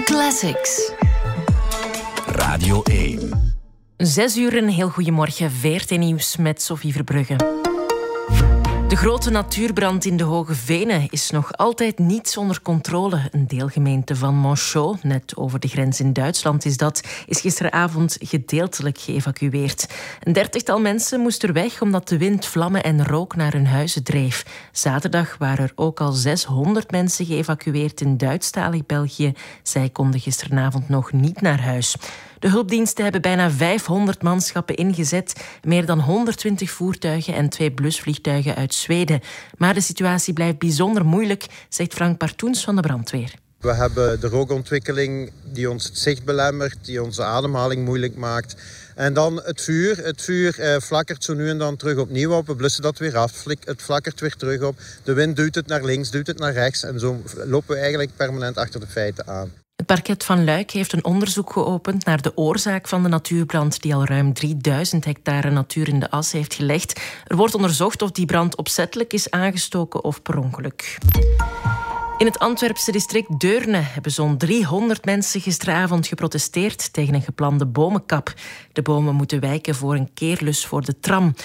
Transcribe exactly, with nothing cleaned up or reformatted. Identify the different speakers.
Speaker 1: Classics.
Speaker 2: Radio één.
Speaker 1: Zes uur, een heel goedemorgen. V R T Nieuws met Sophie Verbrugge. De grote natuurbrand in de Hoge Venen is nog altijd niet onder controle. Een deelgemeente van Monchaux, net over de grens in Duitsland is dat, is gisteravond gedeeltelijk geëvacueerd. Een dertigtal mensen moesten er weg omdat de wind vlammen en rook naar hun huizen dreef. Zaterdag waren er ook al zeshonderd mensen geëvacueerd in Duitsstalig België. Zij konden gisteravond nog niet naar huis. De hulpdiensten hebben bijna vijfhonderd manschappen ingezet, meer dan honderdtwintig voertuigen en twee blusvliegtuigen uit Zweden. Maar de situatie blijft bijzonder moeilijk, zegt Frank Partoens van de brandweer.
Speaker 3: We hebben de rookontwikkeling die ons het zicht belemmert, die onze ademhaling moeilijk maakt. En dan het vuur. Het vuur eh, flakkert zo nu en dan terug opnieuw op. We blussen dat weer af. Het flakkert weer terug op. De wind duwt het naar links, duwt het naar rechts. En zo lopen we eigenlijk permanent achter de feiten aan.
Speaker 1: Het parket van Luik heeft een onderzoek geopend naar de oorzaak van de natuurbrand die al ruim drieduizend hectare natuur in de as heeft gelegd. Er wordt onderzocht of die brand opzettelijk is aangestoken of per ongeluk. In het Antwerpse district Deurne hebben zo'n driehonderd mensen gisteravond geprotesteerd tegen een geplande bomenkap. De bomen moeten wijken voor een keerlus voor de tram.